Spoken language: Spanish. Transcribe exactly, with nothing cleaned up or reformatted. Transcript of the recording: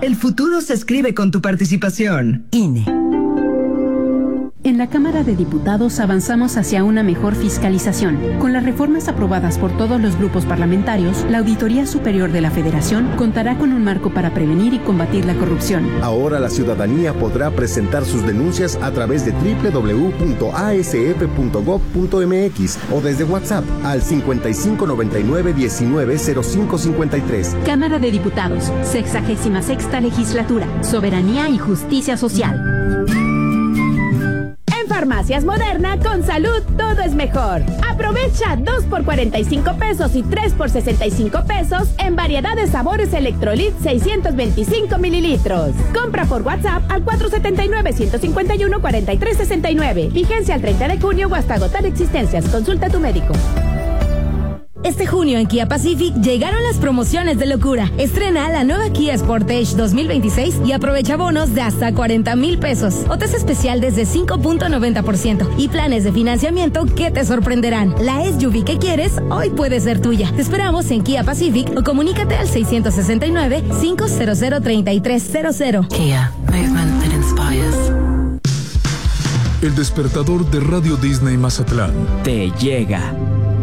El futuro se escribe con tu participación. I N E. En la Cámara de Diputados avanzamos hacia una mejor fiscalización. Con las reformas aprobadas por todos los grupos parlamentarios, la Auditoría Superior de la Federación contará con un marco para prevenir y combatir la corrupción. Ahora la ciudadanía podrá presentar sus denuncias a través de doble u doble u doble u punto a s f punto gob punto m x o desde WhatsApp al cincuenta y cinco noventa y nueve diecinueve cero cinco cincuenta y tres. Cámara de Diputados, sexagésima sexta legislatura, soberanía y justicia social. Farmacias Moderna, con salud todo es mejor. Aprovecha dos por cuarenta y cinco pesos y tres por sesenta y cinco pesos en variedad de sabores Electrolit seiscientos veinticinco mililitros. Compra por WhatsApp al cuatro siete nueve, uno cinco uno, cuatro tres seis nueve. Vigencia al treinta de junio o hasta agotar existencias. Consulta a tu médico. Este junio en Kia Pacific llegaron las promociones de locura. Estrena la nueva Kia Sportage dos mil veintiséis y aprovecha bonos de hasta cuarenta mil pesos. O tasa especial desde cinco punto noventa por ciento y planes de financiamiento que te sorprenderán. La S U V que quieres hoy puede ser tuya. Te esperamos en Kia Pacific o comunícate al seis seis nueve, cinco cero cero, tres tres cero cero. Kia, movement that inspires. El despertador de Radio Disney Mazatlán te llega.